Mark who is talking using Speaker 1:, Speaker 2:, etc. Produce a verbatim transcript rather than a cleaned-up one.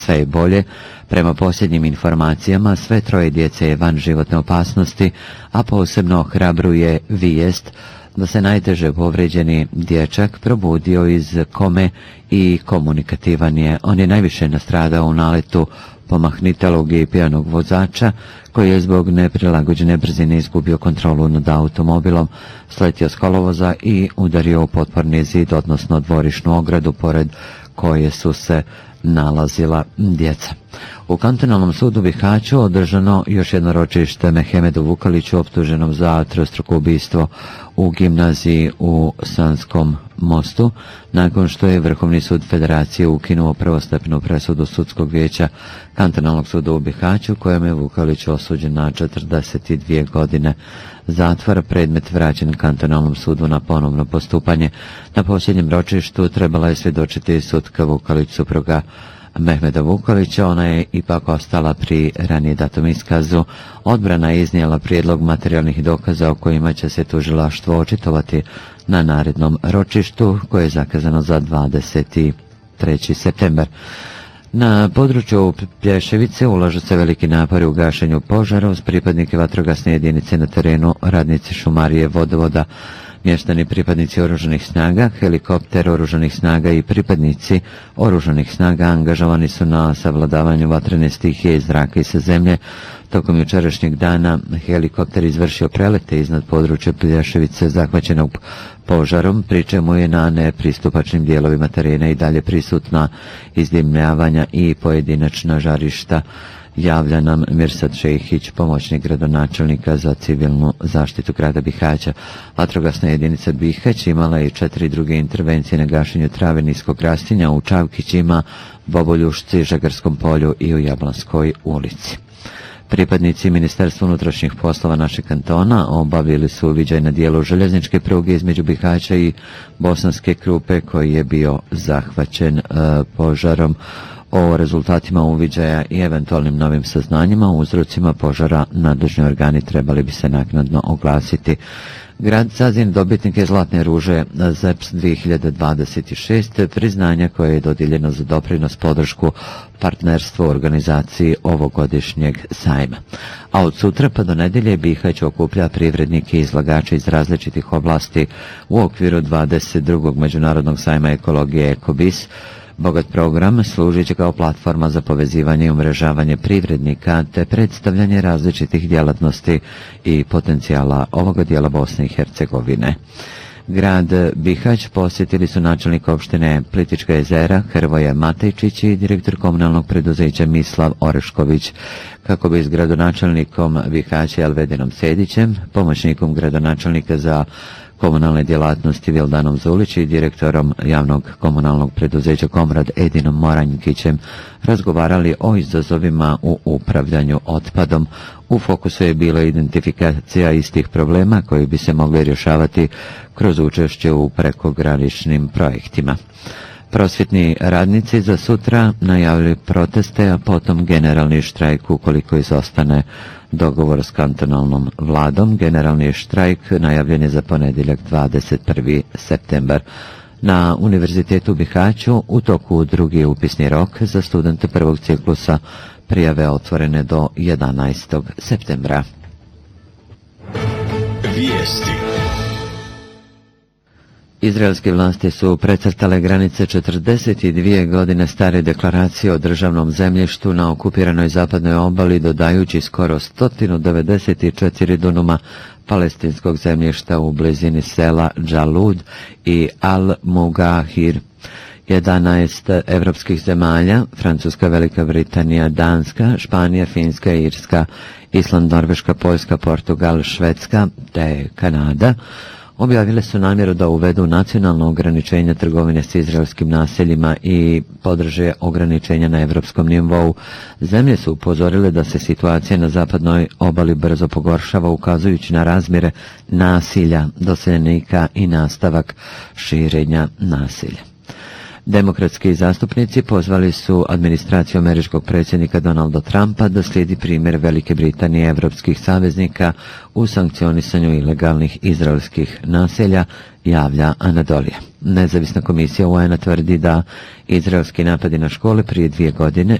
Speaker 1: sve je bolje. Prema posljednjim informacijama, sve troje djece je van životne opasnosti, a posebno ohrabruje vijest da se najteže povređeni dječak probudio iz kome i komunikativan je. On je najviše nastradao u naletu pomahnitelog i pijanog vozača koji je zbog neprilagođene brzine izgubio kontrolu nad automobilom, sletio s kolovoza i udario u potporni zid, odnosno dvorišnu ogradu pored koje su se nalazila djeca. U kantonalnom sudu Bihaću održano još jedno ročište Mehmedu Vukaliću, optuženom za trostruko ubistvo u gimnaziji u Sanskom mostu, nakon što je Vrhovni sud Federacije ukinuo prvostepenu presudu sudskog vijeća kantonalnog suda u Bihaću, kojem je Vukalić osuđen na četrdeset dvije godine zatvora. Predmet vraćen kantonalnom sudu na ponovno postupanje. Na posljednjem ročištu trebala je svjedočiti sudka Vukalić, supruga Mehmeda Vukalića. Ona je ipak ostala pri ranije datom iskazu. Odbrana je iznijela prijedlog materijalnih dokaza o kojima će se tužilaštvo očitovati na narednom ročištu, koje je zakazano za dvadeset treći septembar. Na području Plješevice ulažu se veliki napori u gašenju požara uz pripadnike vatrogasne jedinice na terenu, radnici šumarije, vodovoda, mještani pripadnici oružanih snaga, helikopter oružanih snaga i pripadnici oružanih snaga angažovani su na savladavanju vatrene stihije iz zraka i sa zemlje. Tokom jučerašnjeg dana helikopter izvršio prelete iznad područja Plješevice zahvaćenog požarom, pri čemu je na nepristupačnim dijelovima terena i dalje prisutna izdimljavanja i pojedinačna žarišta, javlja nam Mirsad Šehić, pomoćnik gradonačelnika za civilnu zaštitu grada Bihaća. Vatrogasna jedinica Bihać imala je i četiri druge intervencije na gašenju trave niskog rastinja u Čavkićima, Boboljušci, Žagarskom polju i u Jablanskoj ulici. Pripadnici Ministarstva unutrašnjih poslova našeg kantona obavili su uviđaj na dijelu željezničke pruge između Bihaća i Bosanske Krupe koji je bio zahvaćen e, požarom. O rezultatima uviđaja i eventualnim novim saznanjima o uzrocima požara nadležni organi trebali bi se naknadno oglasiti. Grad Zazin dobitnik je Zlatne ruže Z E P S dvije hiljade dvadeset šest, priznanja koje je dodijeljeno za doprinos podršku partnerstvu organizaciji ovogodišnjeg sajma. A od sutra pa do nedjelje Bihać okuplja privrednike i izlagače iz različitih oblasti u okviru dvadeset drugog međunarodnog sajma ekologije Ekobis. Bogat program služit će kao platforma za povezivanje i umrežavanje privrednika te predstavljanje različitih djelatnosti i potencijala ovoga dijela Bosne i Hercegovine. Grad Bihać posjetili su načelnik opštine Plitvička jezera Hrvoje Matejčić i direktor komunalnog preduzeća Mislav Orešković, kako bi s gradonačelnikom Bihaća Elvedinom Sedićem, pomoćnikom gradonačelnika za komunalne djelatnosti Vildanom Zulić i direktorom javnog komunalnog preduzeća Komrad Edinom Moranjkićem razgovarali o izazovima u upravljanju otpadom. U fokusu je bila identifikacija istih problema koji bi se mogli rješavati kroz učešće u prekograničnim projektima. Prosvjetni radnici za sutra najavili proteste, a potom generalni štrajk ukoliko izostane dogovor s kantonalnom vladom. Generalni štrajk najavljen je za ponedjeljak dvadeset prvi septembar. Na Univerzitetu Bihaću u toku drugi upisni rok za studente prvog ciklusa, prijave otvorene do jedanaestog septembra.
Speaker 2: Vijesti.
Speaker 1: Izraelske vlasti su precrtale granice četrdeset dvije godine stare deklaracije o državnom zemljištu na okupiranoj zapadnoj obali, dodajući skoro sto devedeset četiri dunuma palestinskog zemljišta u blizini sela Džalud i Al-Mugahir. jedanaest evropskih zemalja, Francuska, Velika Britanija, Danska, Španija, Finska, Irska, Island, Norveška, Poljska, Portugal, Švedska te Kanada, objavile su namjeru da uvedu nacionalno ograničenje trgovine s izraelskim naseljima i podrže ograničenja na evropskom nivou. Zemlje su upozorile da se situacija na zapadnoj obali brzo pogoršava, ukazujući na razmjere nasilja doseljenika i nastavak širenja nasilja. Demokratski zastupnici pozvali su administraciju američkog predsjednika Donalda Trumpa da slijedi primjer Velike Britanije i evropskih saveznika u sankcionisanju ilegalnih izraelskih naselja, javlja Anadolija. Nezavisna komisija U N-a tvrdi da izraelski napadi na škole prije dvije godine